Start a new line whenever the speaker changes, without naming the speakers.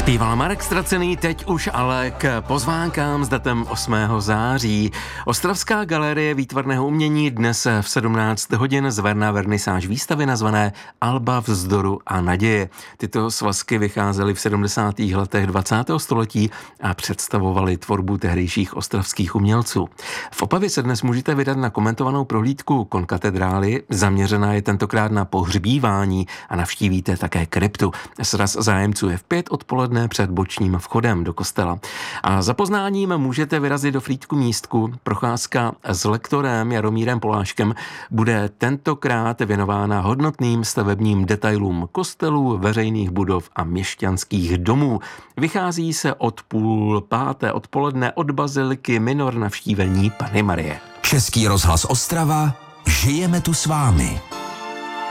Zpíval Marek Stracený, teď už ale k pozvánkám s datem 8. září. Ostravská galerie výtvarného umění dnes v 17 hodin zvedná vernisáž výstavy nazvané Alba vzdoru a naděje. Tyto svazky vycházely v 70. letech 20. století a představovaly tvorbu tehdejších ostravských umělců. V Opavě se dnes můžete vydat na komentovanou prohlídku konkatedrály, zaměřená je tentokrát na pohřbívání a navštívíte také kryptu. Sraz zájemců je v 5 odpoledne před bočním vchodem do kostela. A za poznáním můžete vyrazit do Frýdku Místku. Procházka s lektorem Jaromírem Poláškem bude tentokrát věnována hodnotným stavebním detailům kostelů, veřejných budov a měšťanských domů. Vychází se od 4:30 odpoledne od baziliky Minor Navštívení Panny Marie.
Český rozhlas Ostrava, žijeme tu s vámi.